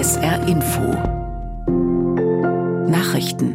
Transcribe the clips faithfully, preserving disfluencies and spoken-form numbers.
S R Info Nachrichten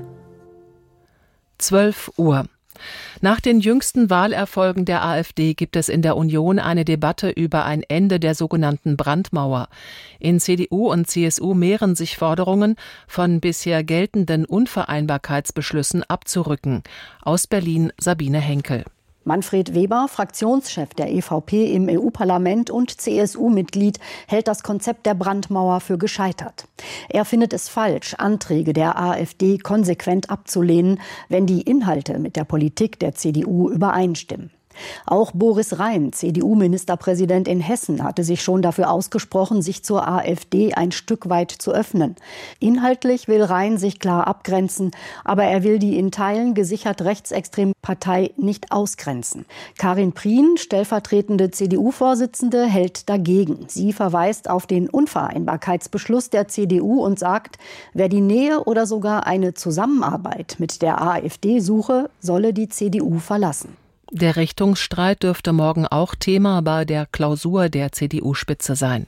zwölf Uhr. Nach den jüngsten Wahlerfolgen der AfD gibt es in der Union eine Debatte über ein Ende der sogenannten Brandmauer. In C D U und C S U mehren sich Forderungen, von bisher geltenden Unvereinbarkeitsbeschlüssen abzurücken. Aus Berlin Sabine Henkel. Manfred Weber, Fraktionschef der E V P im E U-Parlament und C S U-Mitglied, hält das Konzept der Brandmauer für gescheitert. Er findet es falsch, Anträge der AfD konsequent abzulehnen, wenn die Inhalte mit der Politik der C D U übereinstimmen. Auch Boris Rhein, C D U-Ministerpräsident in Hessen, hatte sich schon dafür ausgesprochen, sich zur AfD ein Stück weit zu öffnen. Inhaltlich will Rhein sich klar abgrenzen, aber er will die in Teilen gesichert rechtsextreme Partei nicht ausgrenzen. Karin Prien, stellvertretende C D U-Vorsitzende, hält dagegen. Sie verweist auf den Unvereinbarkeitsbeschluss der C D U und sagt, wer die Nähe oder sogar eine Zusammenarbeit mit der AfD suche, solle die C D U verlassen. Der Richtungsstreit dürfte morgen auch Thema bei der Klausur der C D U-Spitze sein.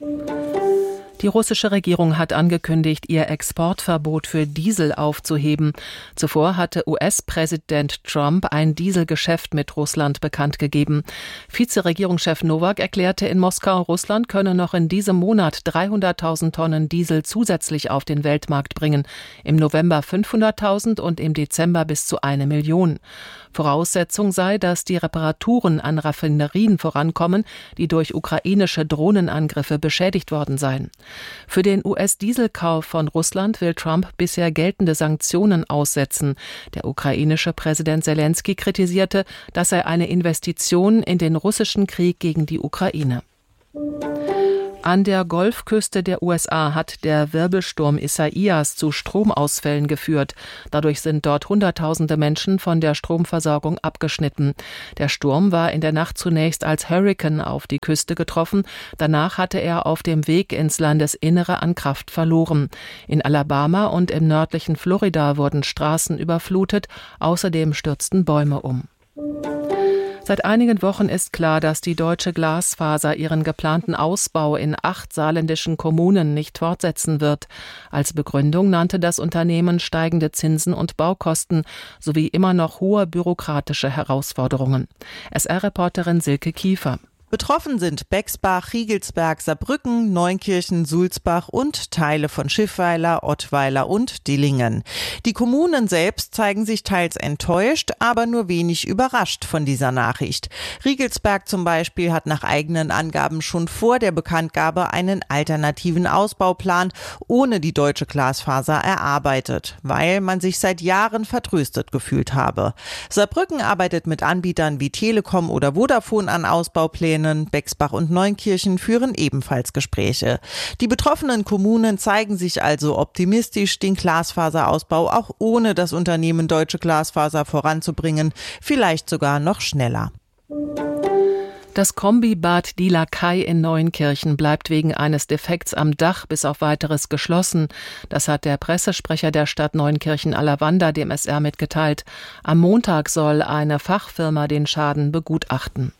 Die russische Regierung hat angekündigt, ihr Exportverbot für Diesel aufzuheben. Zuvor hatte U S-Präsident Trump ein Dieselgeschäft mit Russland bekannt gegeben. Vizeregierungschef Nowak erklärte in Moskau, Russland könne noch in diesem Monat dreihunderttausend Tonnen Diesel zusätzlich auf den Weltmarkt bringen. Im November fünfhunderttausend und im Dezember bis zu eine Million. Voraussetzung sei, dass die Reparaturen an Raffinerien vorankommen, die durch ukrainische Drohnenangriffe beschädigt worden seien. Für den U S-Dieselkauf von Russland will Trump bisher geltende Sanktionen aussetzen. Der ukrainische Präsident Selenskyj kritisierte, das sei eine Investition in den russischen Krieg gegen die Ukraine. An der Golfküste der U S A hat der Wirbelsturm Isaias zu Stromausfällen geführt. Dadurch sind dort Hunderttausende Menschen von der Stromversorgung abgeschnitten. Der Sturm war in der Nacht zunächst als Hurrikan auf die Küste getroffen. Danach hatte er auf dem Weg ins Landesinnere an Kraft verloren. In Alabama und im nördlichen Florida wurden Straßen überflutet. Außerdem stürzten Bäume um. Seit einigen Wochen ist klar, dass die Deutsche Glasfaser ihren geplanten Ausbau in acht saarländischen Kommunen nicht fortsetzen wird. Als Begründung nannte das Unternehmen steigende Zinsen und Baukosten sowie immer noch hohe bürokratische Herausforderungen. S R-Reporterin Silke Kiefer. Betroffen sind Bexbach, Riegelsberg, Saarbrücken, Neunkirchen, Sulzbach und Teile von Schiffweiler, Ottweiler und Dillingen. Die Kommunen selbst zeigen sich teils enttäuscht, aber nur wenig überrascht von dieser Nachricht. Riegelsberg zum Beispiel hat nach eigenen Angaben schon vor der Bekanntgabe einen alternativen Ausbauplan ohne die Deutsche Glasfaser erarbeitet, weil man sich seit Jahren vertröstet gefühlt habe. Saarbrücken arbeitet mit Anbietern wie Telekom oder Vodafone an Ausbauplänen. Bexbach und Neunkirchen führen ebenfalls Gespräche. Die betroffenen Kommunen zeigen sich also optimistisch, den Glasfaserausbau auch ohne das Unternehmen Deutsche Glasfaser voranzubringen, vielleicht sogar noch schneller. Das Kombibad Die Lakai in Neunkirchen bleibt wegen eines Defekts am Dach bis auf weiteres geschlossen. Das hat der Pressesprecher der Stadt Neunkirchen-Alavanda dem S R mitgeteilt. Am Montag soll eine Fachfirma den Schaden begutachten.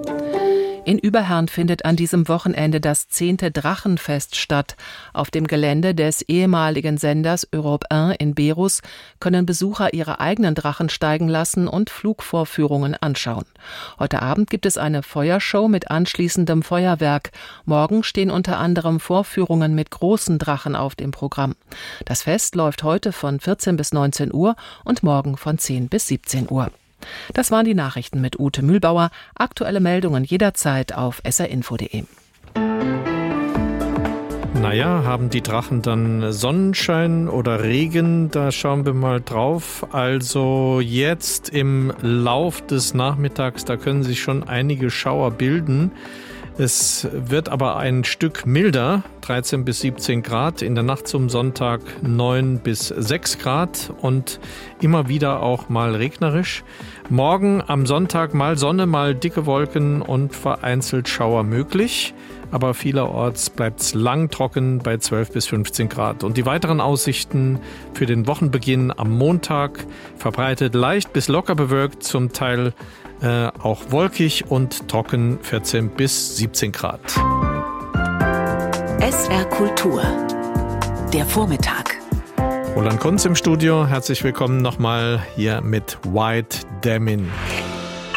In Überherrn findet an diesem Wochenende das zehnte Drachenfest statt. Auf dem Gelände des ehemaligen Senders Europe eins in Berus können Besucher ihre eigenen Drachen steigen lassen und Flugvorführungen anschauen. Heute Abend gibt es eine Feuershow mit anschließendem Feuerwerk. Morgen stehen unter anderem Vorführungen mit großen Drachen auf dem Programm. Das Fest läuft heute von vierzehn bis neunzehn Uhr und morgen von zehn bis siebzehn Uhr. Das waren die Nachrichten mit Ute Mühlbauer. Aktuelle Meldungen jederzeit auf s r info punkt d e. Naja, haben die Drachen dann Sonnenschein oder Regen? Da schauen wir mal drauf. Also jetzt im Lauf des Nachmittags, da können sich schon einige Schauer bilden. Es wird aber ein Stück milder, dreizehn bis siebzehn Grad, in der Nacht zum Sonntag neun bis sechs Grad und immer wieder auch mal regnerisch. Morgen am Sonntag mal Sonne, mal dicke Wolken und vereinzelt Schauer möglich. Aber vielerorts bleibt es lang trocken bei zwölf bis fünfzehn Grad. Und die weiteren Aussichten für den Wochenbeginn am Montag verbreitet leicht bis locker bewölkt, zum Teil äh, auch wolkig und trocken vierzehn bis siebzehn Grad. S R Kultur der Vormittag. Roland Kunz im Studio. Herzlich willkommen nochmal hier mit White Demin.